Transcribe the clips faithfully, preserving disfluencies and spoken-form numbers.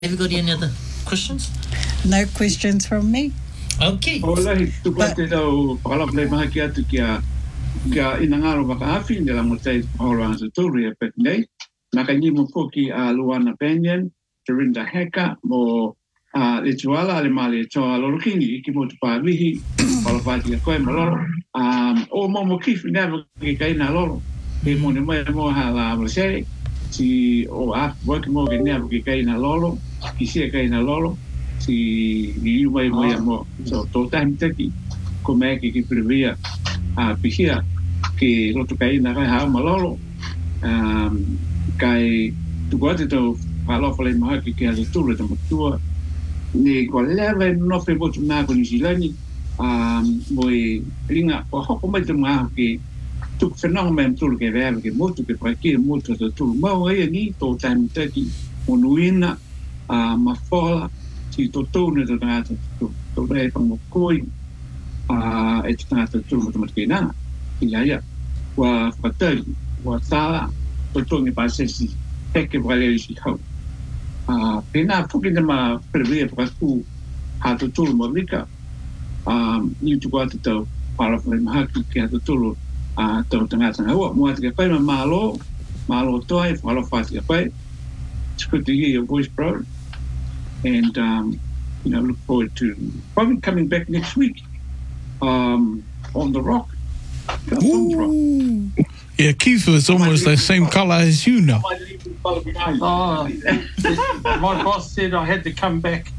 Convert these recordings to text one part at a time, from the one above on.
Have you got any other questions? No questions from me. Okay. Olai, tu pate tau whakalaplei maha ki atu kia kia inangaro whakaafi nila mo tei whaorangan sa tūri e pek nei. Naka ni mo poki a Luana Banyan, Dorinda Heka, mo a le tuala le male toa lorokingi i ki mo tu pāwihi, whalapati a koe maloro. O mo mo kifi never ki kaina loro. Ke mo ne mai mo ha la amlasere. Si o a work mo ke never ki kaina loro. Ki sia kaina loro. Si ni mai mai mo so to time teki ko me ki ki previa a pihia ke roto kaina kai ha maloro. Um, kai tu guarda to falo fale maha ki ke ale tūre ta matua ni ko leve no fe botu na ko ni silani um moi ringa o hoko mai te maha ki tu fenomen tūre ke vea ke motu ke praki motu to tu mau ai ni to time teki onuina a mafola si to tone to na to to dai pa mo koi a e tana to tu mo te na ya ya wa fatai wa sala to to ni pa se si heke vale si hau a pena fuki de ma previa pa tu ha to tu mo lika um ni tu kwa to para fa ma ki ke to tu a to tanga tanga wa mo te pa malo malo to ai fa lo fa ti pa it's good to hear your voice, bro. And, um, you know, look forward to probably coming back next week um, on the rock. Ooh. Yeah, Keith was almost the same colour as you now. Oh, my boss said I had to come back.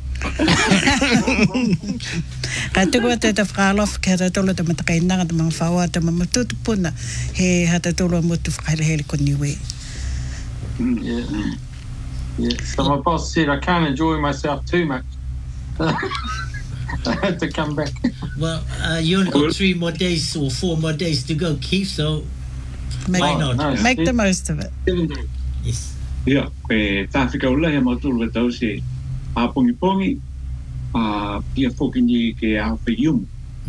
Ka tuku te te whakalof ke hata tolo te matakainanga te mga whaua te mga tutupuna he hata tolo mutu whakalehele ko niwe. Yeah. Yeah. So my boss said I can't enjoy myself too much. I had to come back. Well, uh, you only got three more days or four more days to go, Keith, so make, why not? No, make the most of it. Yes. Yeah, e tāwhika ula he mautulu e tau se a pongi pongi a pia whoki ni ke a hawhi iumu.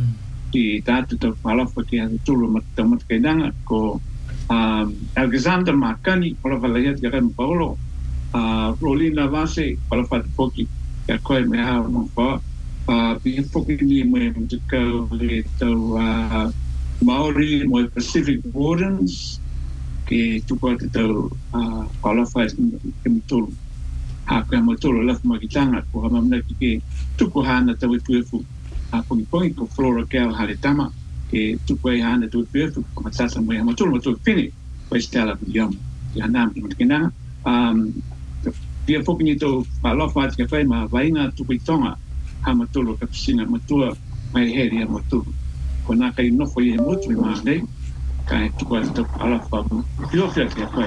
Ki tātu tau whalafa ke a tulu matau matakainanga ko um, Alexander Makani, ola whalahia te kai Paolo, uh, Rolina Vase, ola whati whoki ke a koe me hao no wha. Uh, pia whoki ni me te kau le tau uh, Maori mo Pacific Wardens, ke tupa te tau uh, whalafa ke mtulu. Haka motoro lafu makitanga ko hamamna ki ke tuku hana tawe tuefu a pongi pongi ko flora kel haritama ke tuku ai hana tawe tuefu ko matasa mo ya motoro motoro fini ko estela yam ya nam ki mtkina um dia foki ni to alofa at ke fai ma vainga tuku tonga ha motoro ka pisina motua mai heri ya motoro ko na kai no foi motoro ma nei kai tuku to alofa yo fia ke fai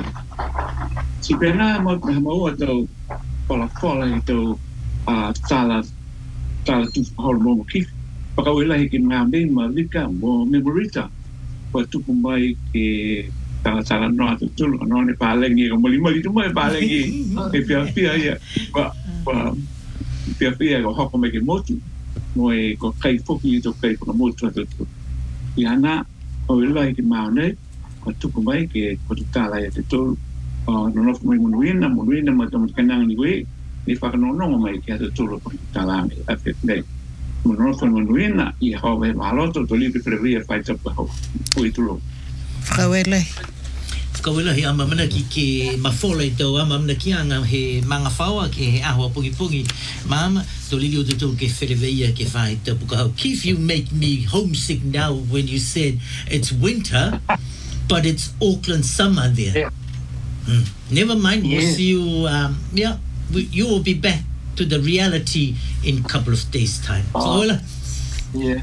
si pena mo mo to Pola pola itu ah salah salah tu hormon kif. Pakawila hikin ngambil malika mo memorita. Waktu kumbai ke salah salah no atau tu no ne palengi ko mali mali tu mai palengi. Ke pia pia ya. Ba ba pia pia ko hoko me ke motu. Mo e ko kai foki to kai ko motu tu tu. Yana pakawila hikin maune. Waktu kumbai ke ko tala ya tu. Uh, no no mai munuina munuina matam kanang ni we ni fa no no mai ke to tolo ko talang afet dai no no fa munuina I hawe maloto to li previa fa tap ho oi tulo Whakawele. Whakawela he ama mana ki ke mawhola I tau ama mana ki anga he manga whaua ke he ahua pungi pungi mama to lili o te tau ke whereweia ke whae te puka hau. Keith, you make me homesick now when you said it's winter but it's Auckland summer there. Yeah. Mm. Never mind, we'll Yeah. see you. Um, yeah, we, you will be back to the reality in a couple of days' time. Oh. So, Yeah.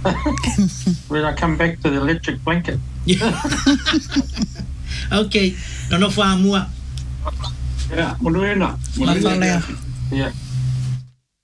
When I come back to the electric blanket. yeah. Okay, no no wha mua. ya munuina Mawhalea. Yeah.